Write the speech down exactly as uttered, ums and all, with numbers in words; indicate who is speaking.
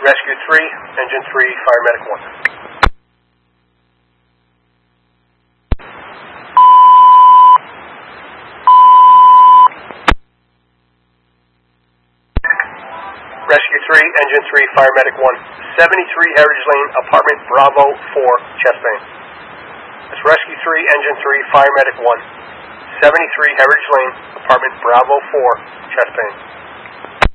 Speaker 1: Rescue three, Engine three, Fire Medic one. Rescue three, Engine three, Fire Medic one. seventy-three Heritage Lane, Apartment Bravo four, chest pain. That's Rescue three, Engine three, Fire Medic one. seventy-three Heritage Lane, Apartment Bravo four, chest pain.